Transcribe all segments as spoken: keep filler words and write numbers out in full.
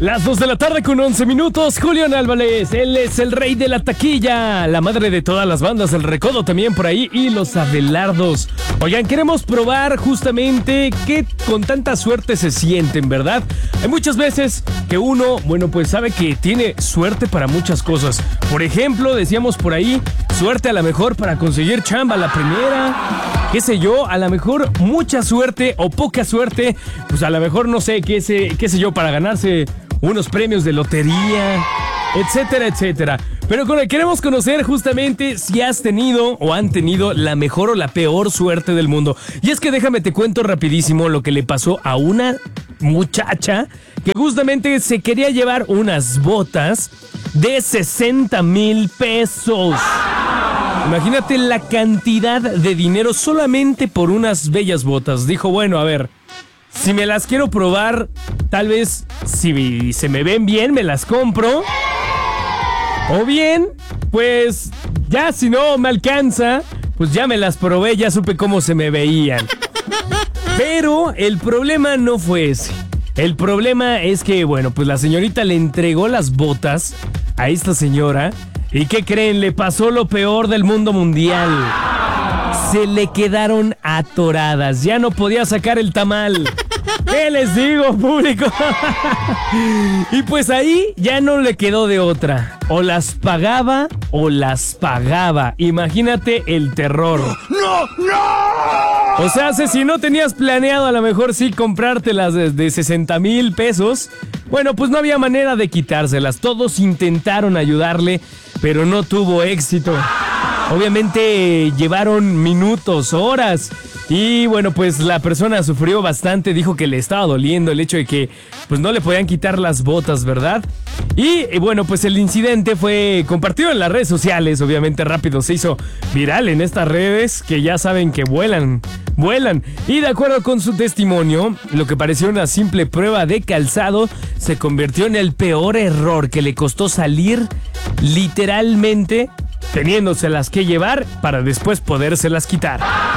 Las dos de la tarde con once minutos. Julián Álvarez, él es el rey de la taquilla, la madre de todas las bandas, el Recodo también por ahí y los Abelardos. Oigan, queremos probar justamente qué con tanta suerte se sienten, ¿verdad? Hay muchas veces que uno, bueno, pues sabe que tiene suerte para muchas cosas. Por ejemplo, decíamos por ahí, suerte a lo mejor para conseguir chamba la primera, qué sé yo, a lo mejor mucha suerte o poca suerte, pues a lo mejor no sé, qué sé, qué sé yo, para ganarse unos premios de lotería, etcétera, etcétera. Pero con el queremos conocer justamente si has tenido o han tenido la mejor o la peor suerte del mundo. Y es que déjame te cuento rapidísimo lo que le pasó a una muchacha que justamente se quería llevar unas botas de sesenta mil pesos. Imagínate la cantidad de dinero solamente por unas bellas botas. Dijo, bueno, a ver, si me las quiero probar, tal vez si se me ven bien, me las compro. O bien, pues ya si no me alcanza, pues ya me las probé, ya supe cómo se me veían. Pero el problema no fue ese. El problema es que, bueno, pues la señorita le entregó las botas a esta señora. ¿Y qué creen? Le pasó lo peor del mundo mundial. Se le quedaron atoradas. Ya no podía sacar el tamal. ¿Qué les digo, público? Y pues ahí ya no le quedó de otra. O las pagaba o las pagaba. Imagínate el terror. ¡No, no! O sea, si no tenías planeado a lo mejor sí comprártelas de, de sesenta mil pesos, bueno, pues no había manera de quitárselas. Todos intentaron ayudarle, pero no tuvo éxito. Obviamente llevaron minutos, horas. Y bueno, pues la persona sufrió bastante, dijo que le estaba doliendo el hecho de que pues no le podían quitar las botas, ¿verdad? Y bueno, pues el incidente fue compartido en las redes sociales, obviamente rápido se hizo viral en estas redes que ya saben que vuelan, vuelan. Y de acuerdo con su testimonio, lo que pareció una simple prueba de calzado se convirtió en el peor error que le costó salir literalmente teniéndoselas que llevar para después podérselas quitar.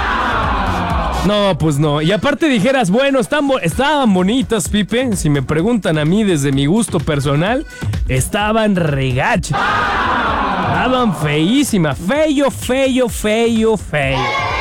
No, pues no. Y aparte dijeras, bueno, están bo- estaban bonitas, Pipe. Si me preguntan a mí desde mi gusto personal, estaban regachas. Estaban feísimas. Feo, feo, feo, feo.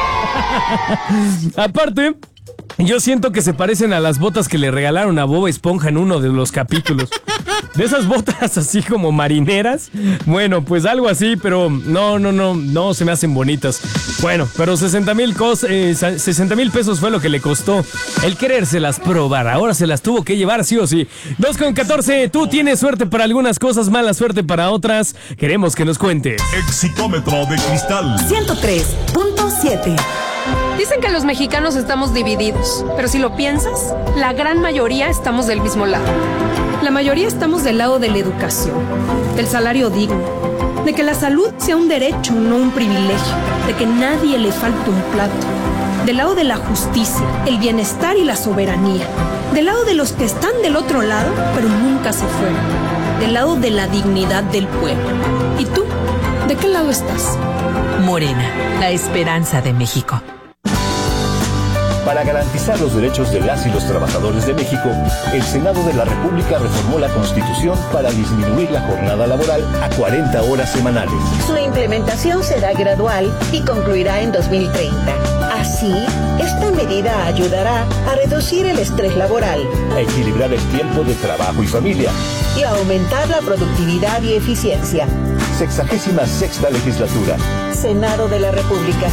Aparte, yo siento que se parecen a las botas que le regalaron a Bob Esponja en uno de los capítulos. De esas botas así como marineras. Bueno, pues algo así, pero no, no, no, no se me hacen bonitas. Bueno, pero sesenta mil cos, eh, sesenta mil pesos fue lo que le costó el querérselas probar. Ahora se las tuvo que llevar sí o sí. dos con catorce, tú tienes suerte para algunas cosas, mala suerte para otras. Queremos que nos cuentes. Exitómetro de cristal. ciento tres punto siete. Dicen que los mexicanos estamos divididos, pero si lo piensas, la gran mayoría estamos del mismo lado. La mayoría estamos del lado de la educación, del salario digno, de que la salud sea un derecho, no un privilegio, de que nadie le falte un plato, del lado de la justicia, el bienestar y la soberanía, del lado de los que están del otro lado, pero nunca se fueron, del lado de la dignidad del pueblo. ¿Y tú? ¿De qué lado estás? Morena, la esperanza de México. Para garantizar los derechos de las y los trabajadores de México, el Senado de la República reformó la Constitución para disminuir la jornada laboral a cuarenta horas semanales. Su implementación será gradual y concluirá en dos mil treinta. Así, esta medida ayudará a reducir el estrés laboral, a equilibrar el tiempo de trabajo y familia y a aumentar la productividad y eficiencia. Sexagésima sexta legislatura. Senado de la República.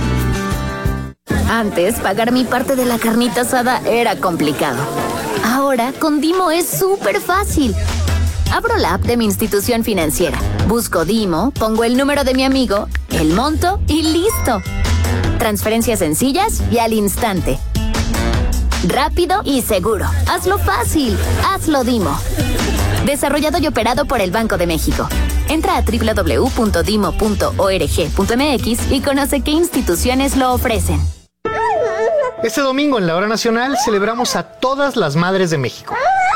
Antes, pagar mi parte de la carnita asada era complicado. Ahora, con Dimo es súper fácil. Abro la app de mi institución financiera, busco Dimo, pongo el número de mi amigo, el monto y listo. Transferencias sencillas y al instante. Rápido y seguro. Hazlo fácil. Hazlo Dimo. Desarrollado y operado por el Banco de México. Entra a doble u doble u doble u punto dimo punto org punto m x y conoce qué instituciones lo ofrecen. Este domingo en la Hora Nacional celebramos a todas las madres de México.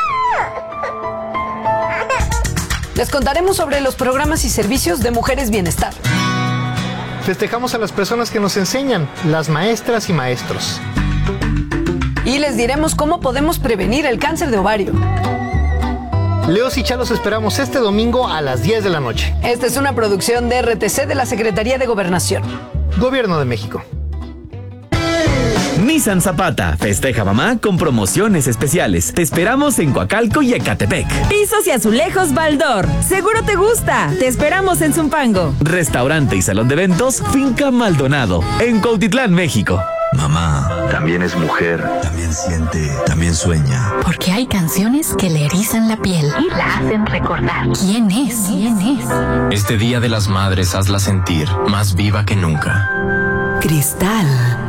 Les contaremos sobre los programas y servicios de Mujeres Bienestar. Festejamos a las personas que nos enseñan, las maestras y maestros. Y les diremos cómo podemos prevenir el cáncer de ovario. Leos y Chalos esperamos este domingo a las diez de la noche. Esta es una producción de R T C de la Secretaría de Gobernación. Gobierno de México. Nissan Zapata festeja mamá con promociones especiales. Te esperamos en Coacalco y Ecatepec. Pisos y azulejos Baldor. Seguro te gusta. Te esperamos en Zumpango. Restaurante y salón de eventos Finca Maldonado en Cuautitlán, México. Mamá también es mujer, también siente, también sueña. Porque hay canciones que le erizan la piel y la hacen recordar. ¿Quién es? ¿Quién es? Este Día de las Madres hazla sentir más viva que nunca. Cristal.